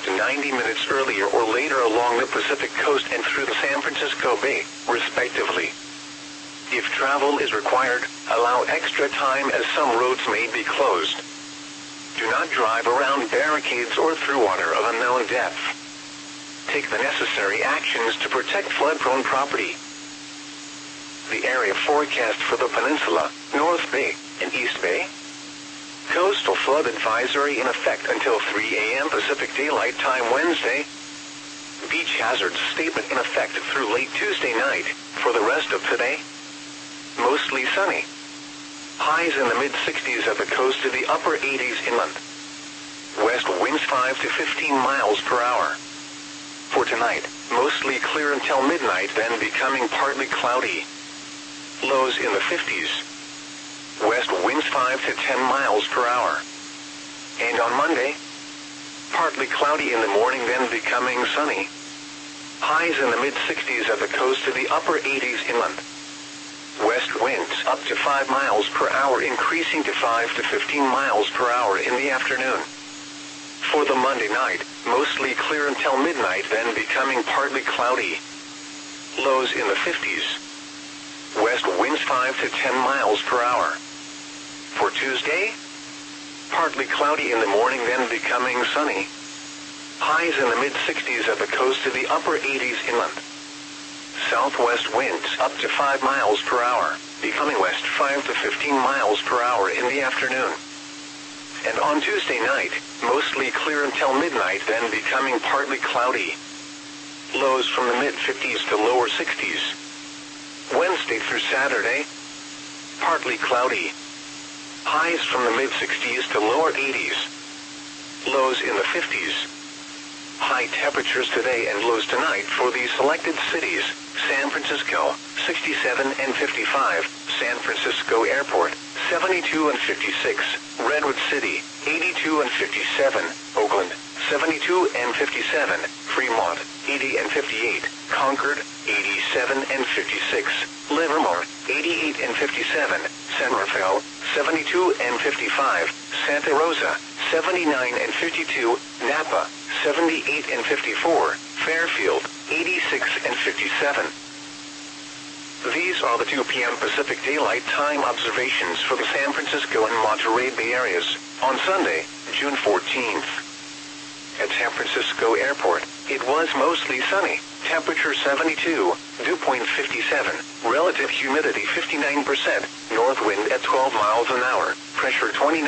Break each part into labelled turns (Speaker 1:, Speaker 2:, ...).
Speaker 1: up to 90 minutes earlier or later along the Pacific coast and through the San Francisco Bay, respectively. If travel is required, allow extra time as some roads may be closed. Do not drive around barricades or through water of unknown depth. Take the necessary actions to protect flood-prone property. The area forecast for the peninsula, North Bay, and East Bay. Coastal flood advisory in effect until 3 a.m. Pacific Daylight Time Wednesday. Beach hazards statement in effect through late Tuesday night. For the rest of today, mostly sunny. Highs in the mid-60s at the coast to the upper 80s inland. West winds 5 to 15 miles per hour. For tonight, mostly clear until midnight, then becoming partly cloudy. Lows in the 50s. West winds 5 to 10 miles per hour. And on Monday, partly cloudy in the morning, then becoming sunny. Highs in the mid-60s at the coast to the upper 80s inland. West winds up to 5 miles per hour, increasing to 5 to 15 miles per hour in the afternoon. For the Monday night, mostly clear until midnight, then becoming partly cloudy. Lows in the 50s. West winds 5 to 10 miles per hour. For Tuesday, partly cloudy in the morning, then becoming sunny. Highs in the mid-60s at the coast to the upper 80s inland. Southwest winds up to 5 miles per hour, becoming west 5 to 15 miles per hour in the afternoon. And on Tuesday night, mostly clear until midnight, then becoming partly cloudy. Lows from the mid-50s to lower 60s. Wednesday through Saturday, partly cloudy. Highs from the mid-60s to lower 80s. Lows in the 50s. High temperatures today and lows tonight for the selected cities: San Francisco, 67 and 55, San Francisco Airport, 72 and 56, Redwood City, 82 and 57, Oakland, 72 and 57, Fremont, 80 and 58, Concord, 87 and 56, Livermore, 88 and 57, San Rafael, 72 and 55, Santa Rosa, 79 and 52, Napa, 78 and 54, Fairfield, 86 and 57. These are the 2 p.m. Pacific Daylight Time observations for the San Francisco and Monterey Bay areas on Sunday, June 14th. At San Francisco Airport, it was mostly sunny, temperature 72, dew point 57, relative humidity 59%, north wind at 12 miles an hour, pressure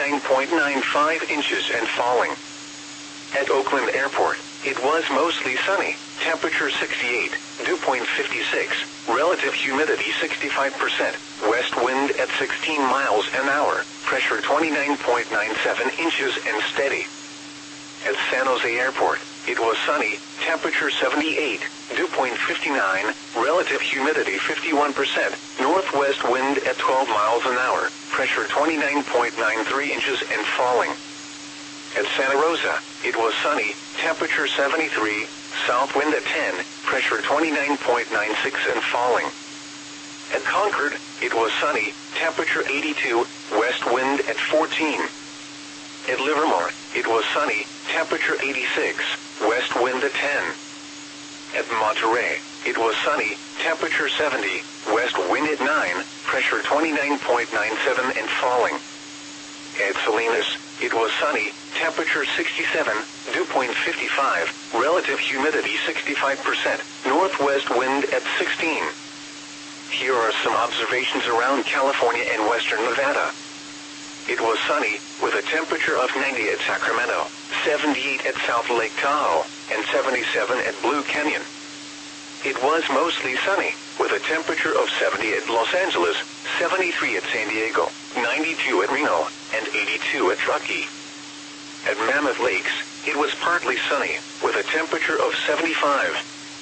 Speaker 1: 29.95 inches and falling. At Oakland Airport, it was mostly sunny, temperature 68, dew point 56, relative humidity 65%, west wind at 16 miles an hour, pressure 29.97 inches and steady. At San Jose Airport, it was sunny, temperature 78, dew point 59, relative humidity 51%, northwest wind at 12 miles an hour, pressure 29.93 inches and falling. At Santa Rosa, it was sunny, temperature 73, south wind at 10, pressure 29.96 and falling. At Concord, it was sunny, temperature 82, west wind at 14. At Livermore, it was sunny, temperature 86, west wind at 10. At Monterey, it was sunny, temperature 70, west wind at 9, pressure 29.97 and falling. At Salinas, it was sunny, temperature 67, dew point 55, relative humidity 65%, northwest wind at 16. Here are some observations around California and western Nevada. It was sunny, with a temperature of 90 at Sacramento, 78 at South Lake Tahoe, and 77 at Blue Canyon. It was mostly sunny, with a temperature of 70 at Los Angeles, 73 at San Diego, 92 at Reno, and 82 at Truckee. At Mammoth Lakes, it was partly sunny, with a temperature of 75.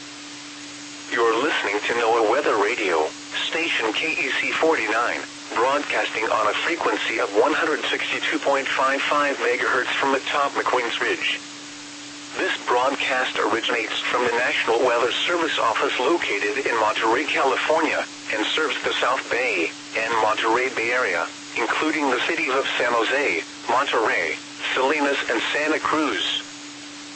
Speaker 1: You're listening to NOAA Weather Radio, station KEC 49, broadcasting on a frequency of 162.55 MHz from atop McQueen's Ridge. This broadcast originates from the National Weather Service office located in Monterey, California, and serves the South Bay and Monterey Bay area, including the cities of San Jose, Monterey, Salinas, and Santa Cruz.